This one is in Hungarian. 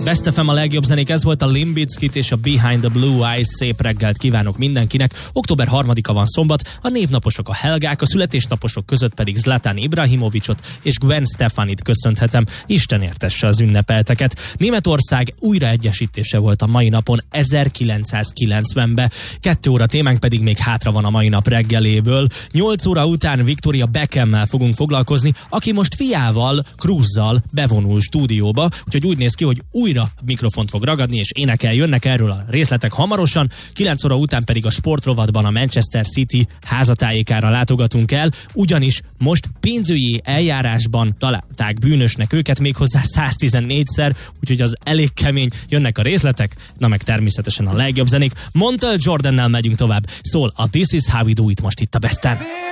Best FM, a legjobb zenék, ez volt a Limp Bizkit és a Behind the Blue Eyes. Szép reggelt kívánok mindenkinek. Október 3-a van szombat, a névnaposok a Helgák, a születésnaposok között pedig Zlatan Ibrahimovicsot és Gwen Stefanit köszönhetem. Isten értesse az ünnepelteket. Németország újraegyesítése volt a mai napon 1990-ben. 2 óra témánk pedig még hátra van a mai nap reggeléből. 8 óra után Victoria Beckham-mel fogunk foglalkozni, aki most fiával, Cruzzal bevonul stúdióba, úgyhogy úgy néz ki, hogy újra mikrofont fog ragadni, és énekel, jönnek erről a részletek hamarosan. 9 óra után pedig a sportrovatban a Manchester City házatájékára látogatunk el, ugyanis most pénzügyi eljárásban találták bűnösnek őket, méghozzá 114-szer, úgyhogy az elég kemény, jönnek a részletek, na meg természetesen a legjobb zenék. Montel Jordannel megyünk tovább, szól a This Is How We Do It most itt a Besten.